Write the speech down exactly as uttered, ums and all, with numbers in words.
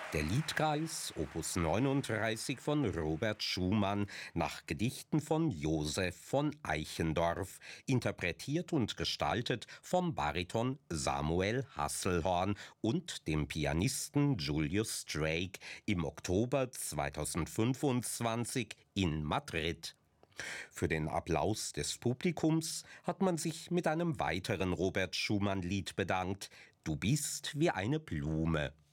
Der Liedkreis, Opus neununddreißig von Robert Schumann, nach Gedichten von Josef von Eichendorff, interpretiert und gestaltet vom Bariton Samuel Hasselhorn und dem Pianisten Julius Drake, im Oktober zweitausendfünfundzwanzig in Madrid. Für den Applaus des Publikums hat man sich mit einem weiteren Robert Schumann-Lied bedankt: »Du bist wie eine Blume«.